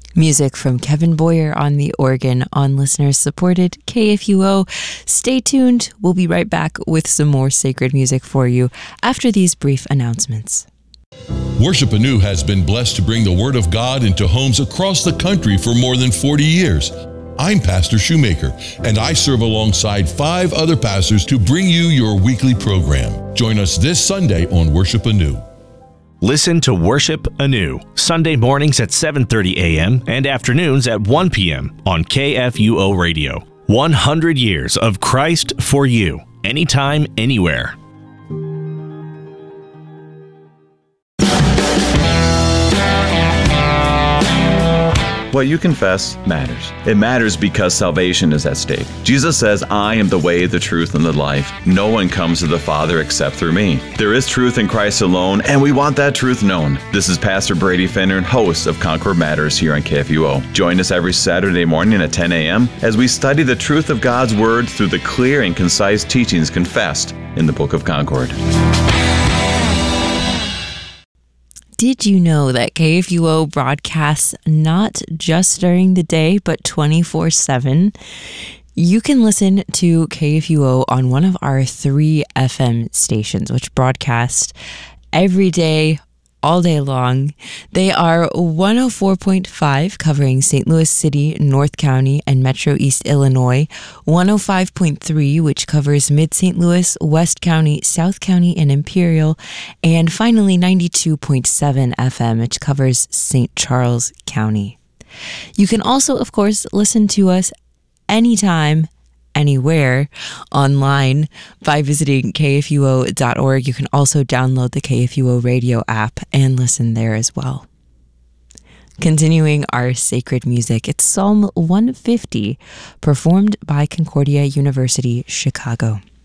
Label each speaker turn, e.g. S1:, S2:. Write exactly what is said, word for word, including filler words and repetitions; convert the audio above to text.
S1: Music from Kevin Boyer on the organ on listener-supported K F U O. Stay tuned. We'll be right back with some more sacred music for you after these brief announcements.
S2: Worship Anew has been blessed to bring the Word of God into homes across the country for more than forty years. I'm Pastor Shoemaker, and I serve alongside five other pastors to bring you your weekly program. Join us this Sunday on Worship Anew.
S3: Listen to Worship Anew, Sunday mornings at seven thirty a.m. and afternoons at one p.m. on K F U O Radio. one hundred years of Christ for you, anytime, anywhere.
S4: What you confess matters. It matters because salvation is at stake. Jesus says, I am the way, the truth, and the life. No one comes to the Father except through me. There is truth in Christ alone, and we want that truth known. This is Pastor Brady Finner, host of Concord Matters here on K F U O. Join us every Saturday morning at ten a.m. as we study the truth of God's Word through the clear and concise teachings confessed in the Book of Concord.
S1: Did you know that K F U O broadcasts not just during the day, but twenty-four seven? You can listen to K F U O on one of our three F M stations, which broadcast every day, all day long. They are one oh four point five covering Saint Louis City, North County, and Metro East Illinois, one oh five point three, which covers Mid-Saint Louis, West County, South County, and Imperial, and finally ninety-two point seven F M, which covers Saint Charles County. You can also, of course, listen to us anytime, anywhere online by visiting K F U O dot org. You can also download the K F U O radio app and listen there as well. Continuing our sacred music, it's Psalm one fifty, performed by Concordia University, Chicago.